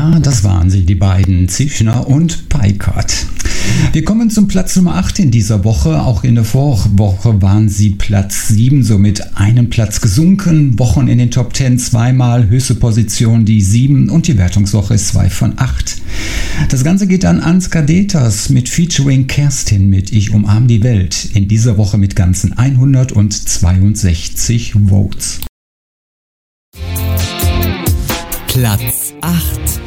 Ja, das waren sie, die beiden, Zischner und Peikert. Wir kommen zum Platz Nummer 8 in dieser Woche. Auch in der Vorwoche waren sie Platz 7, somit einen Platz gesunken. Wochen in den Top 10 zweimal, höchste Position die 7 und die Wertungswoche ist 2 von 8. Das Ganze geht an Ansgar Deters mit Featuring Kerstin mit Ich umarm die Welt. In dieser Woche mit ganzen 162 Votes. Platz 8.